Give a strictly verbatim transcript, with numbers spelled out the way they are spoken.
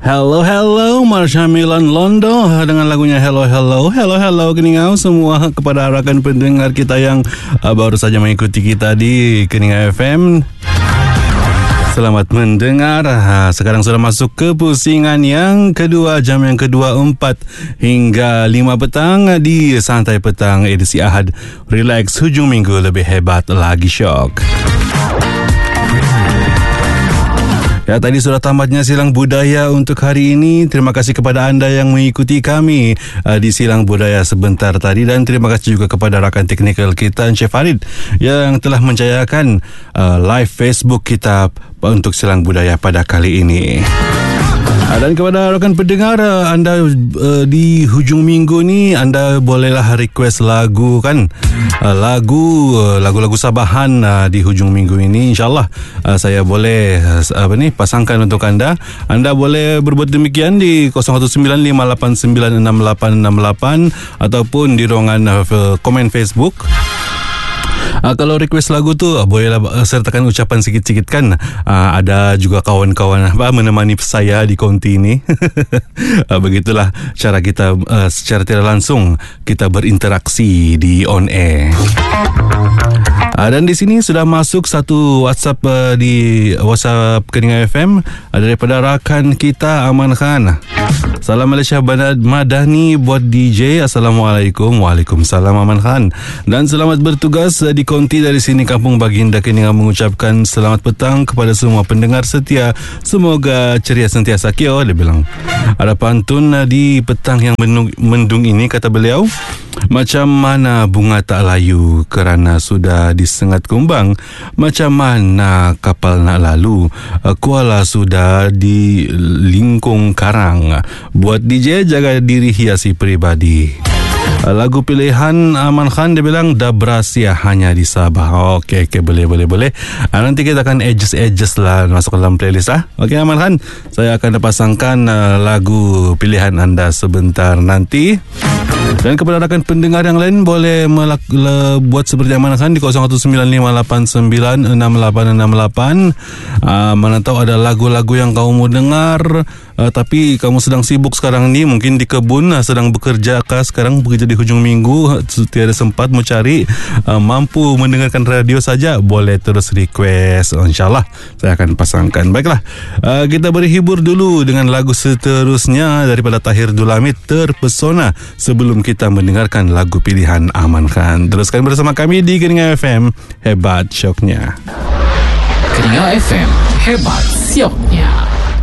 Hello, hello, Marsha Milan Londo dengan lagunya Hello, Hello, Hello, Hello Keningau semua kepada rakan pendengar kita yang uh, baru saja mengikuti kita di Keningau F M. Selamat mendengar. Ha, sekarang sudah masuk ke pusingan yang kedua, jam yang kedua, empat hingga lima petang di Santai Petang edisi Ahad. Relax, hujung minggu lebih hebat lagi syok. Ya, tadi sudah tamatnya Silang Budaya untuk hari ini. Terima kasih kepada anda yang mengikuti kami uh, di Silang Budaya sebentar tadi. Dan terima kasih juga kepada rakan teknikal kita, Encik Farid, yang telah menjayakan uh, live Facebook kita untuk Silang Budaya pada kali ini. Dan kepada rakan pendengar, anda uh, di hujung minggu ni, anda bolehlah request lagu kan, uh, lagu uh, lagu-lagu Sabahan uh, di hujung minggu ini. InsyaAllah uh, saya boleh uh, apa ni pasangkan untuk anda. Anda boleh berbuat demikian di kosong satu sembilan lima lapan sembilan enam lapan enam lapan ataupun di ruangan uh, komen Facebook. Uh, kalau request lagu tu uh, bolehlah uh, sertakan ucapan sikit-sikit kan. Uh, ada juga kawan-kawan apa menemani saya di konti ini. uh, begitulah cara kita uh, secara tidak langsung kita berinteraksi di on air. Uh, dan di sini sudah masuk satu WhatsApp uh, di WhatsApp Keningau F M uh, daripada rakan kita Aman Khan. Salam Malaysia Madani buat D J. Assalamualaikum. Waalaikumsalam Aman Khan. Dan selamat bertugas uh, di konti dari sini Kampung Baginda Keningau mengucapkan selamat petang kepada semua pendengar setia. Semoga ceria sentiasa. Kio, dia bilang. Ada pantun uh, di petang yang mendung, mendung ini, kata beliau. Macam mana bunga tak layu kerana sudah disengat kumbang, macam mana kapal nak lalu kuala sudah di lingkung karang. Buat D J, jaga diri, hiasi peribadi. Lagu pilihan Aman Khan, dia bilang Dabrasia hanya di Sabah. Okey, okay, boleh, boleh, boleh. Nanti kita akan adjust-adjust lah masuk dalam playlist lah. Okey Aman Khan, saya akan pasangkan uh, lagu pilihan anda sebentar nanti. Dan kepada rakan pendengar yang lain, boleh melak- le- buat seperti Aman Khan di kosong satu sembilan lima lapan sembilan enam lapan enam lapan. uh, Mana tahu ada lagu-lagu yang kamu mau dengar, uh, tapi kamu sedang sibuk sekarang ni, mungkin di kebun, uh, sedang bekerja kah sekarang, bekerja di hujung minggu, tiada sempat mau cari, uh, mampu mendengarkan radio saja, boleh terus request. InsyaAllah saya akan pasangkan. Baiklah, uh, kita berhibur dulu dengan lagu seterusnya daripada Tahir Dulamit, Terpesona, sebelum kita mendengarkan lagu pilihan Aman Khan. Teruskan bersama kami di Keningau F M, hebat syoknya. Keningau F M, hebat syoknya.